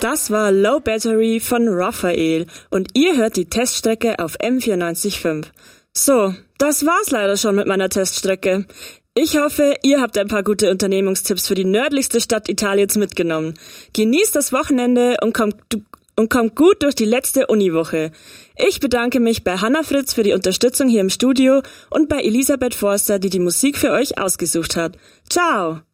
Das war Low Battery von Raphael und ihr hört die Teststrecke auf M94.5. So, das war's leider schon mit meiner Teststrecke. Ich hoffe, ihr habt ein paar gute Unternehmungstipps für die nördlichste Stadt Italiens mitgenommen. Genießt das Wochenende und kommt gut durch die letzte Uniwoche. Ich bedanke mich bei Hannah Fritz für die Unterstützung hier im Studio und bei Elisabeth Forster, die die Musik für euch ausgesucht hat. Ciao!